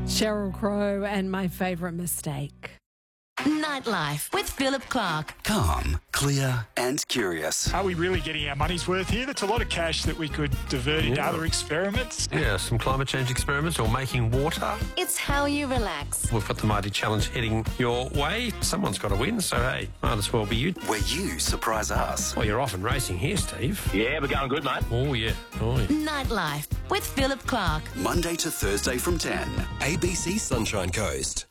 Sheryl Crow and My Favourite Mistake. Nightlife with Philip Clark. Calm, clear and curious. Are we really getting our money's worth here? That's a lot of cash that we could divert into other experiments. Yeah, some climate change experiments or making water. It's how you relax. We've got the Mighty Challenge heading your way. Someone's got to win, so hey, might as well be you. Where you surprise us. Well, you're off and racing here, Steve. Yeah, we're going good, mate. Oh, yeah. Oh, yeah. Nightlife with Philip Clark. Monday to Thursday from 10. ABC Sunshine Coast.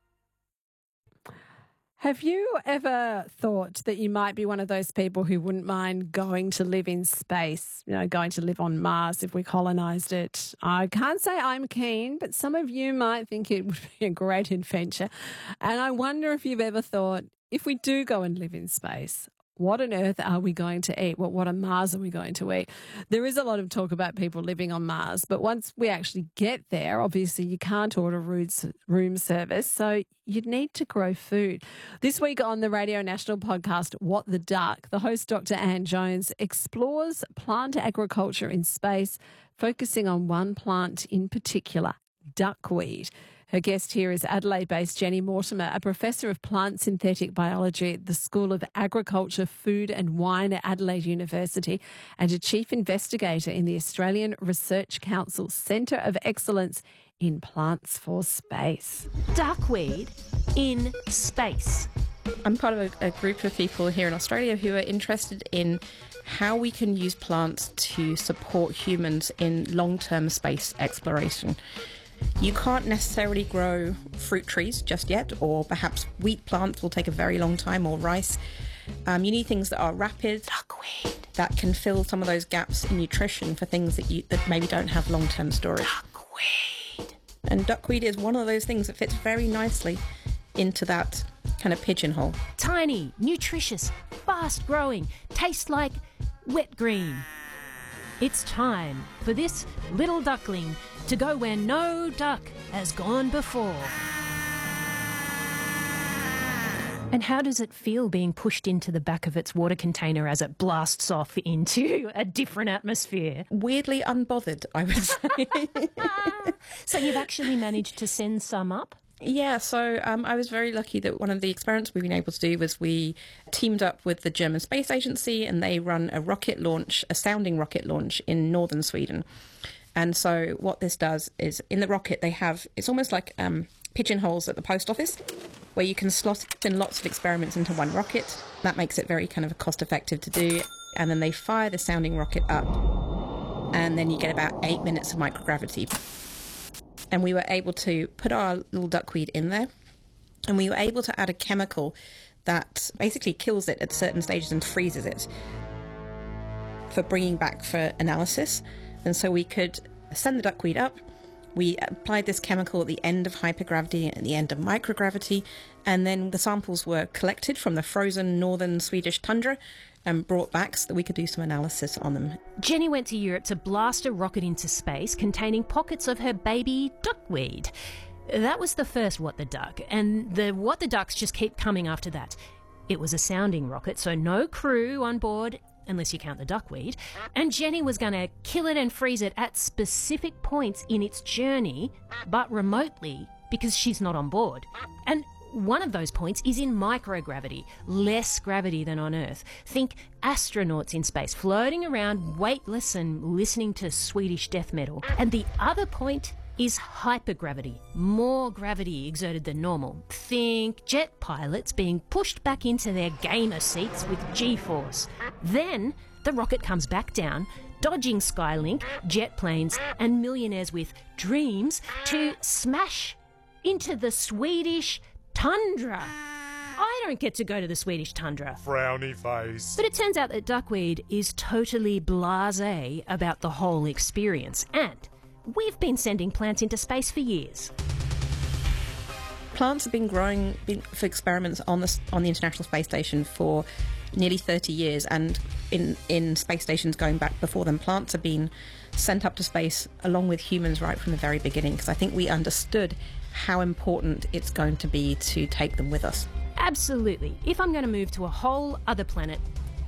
Have you ever thought that you might be one of those people who wouldn't mind going to live in space, going to live on Mars if we colonised it? I can't say I'm keen, but some of you might think it would be a great adventure. And I wonder if you've ever thought, if we do go and live in space, what on earth are we going to eat? What on Mars are we going to eat? There is a lot of talk about people living on Mars, but once we actually get there, obviously you can't order room service, so you'd need to grow food. This week on the Radio National podcast, What the Duck, the host Dr. Anne Jones explores plant agriculture in space, focusing on one plant in particular, duckweed. Her guest here is Adelaide-based Jenny Mortimer, a professor of plant synthetic biology at the School of Agriculture, Food and Wine at Adelaide University and a chief investigator in the Australian Research Council's Centre of Excellence in Plants for Space. Duckweed in space. I'm part of a group of people here in Australia who are interested in how we can use plants to support humans in long-term space exploration. You can't necessarily grow fruit trees just yet, or perhaps wheat plants will take a very long time, or rice. You need things that are rapid, duckweed, that can fill some of those gaps in nutrition for things that maybe don't have long-term storage. Duckweed. And duckweed is one of those things that fits very nicely into that kind of pigeonhole. Tiny, nutritious, fast-growing, tastes like wet green. It's time for this little duckling to go where no duck has gone before. And how does it feel being pushed into the back of its water container as it blasts off into a different atmosphere? Weirdly unbothered, I would say. So you've actually managed to send some up? Yeah, so I was very lucky that one of the experiments we've been able to do was we teamed up with the German Space Agency, and they run a sounding rocket launch in northern Sweden. And so what this does is in the rocket it's almost like pigeonholes at the post office where you can slot in lots of experiments into one rocket. That makes it very kind of cost effective to do. And then they fire the sounding rocket up, and then you get about 8 minutes of microgravity. And we were able to put our little duckweed in there, and we were able to add a chemical that basically kills it at certain stages and freezes it for bringing back for analysis. And so we could send the duckweed up. We applied this chemical at the end of hypergravity and at the end of microgravity, and then the samples were collected from the frozen northern Swedish tundra and brought back so that we could do some analysis on them. Jenny went to Europe to blast a rocket into space containing pockets of her baby duckweed. That was the first What the Duck, and the What the Ducks just keep coming after that. It was a sounding rocket, so no crew on board, unless you count the duckweed, and Jenny was going to kill it and freeze it at specific points in its journey, but remotely, because she's not on board. And one of those points is in microgravity, less gravity than on Earth. Think astronauts in space, floating around weightless and listening to Swedish death metal. And the other point is hypergravity, more gravity exerted than normal. Think jet pilots being pushed back into their gamer seats with G-force. Then the rocket comes back down, dodging Skylink, jet planes and millionaires with dreams to smash into the Swedish tundra. I don't get to go to the Swedish tundra. Frowny face. But it turns out that duckweed is totally blasé about the whole experience, and we've been sending plants into space for years. Plants have been growing for experiments on the International Space Station for nearly 30 years, and in space stations going back before them, plants have been sent up to space along with humans right from the very beginning, because I think we understood how important it's going to be to take them with us. Absolutely. If I'm going to move to a whole other planet,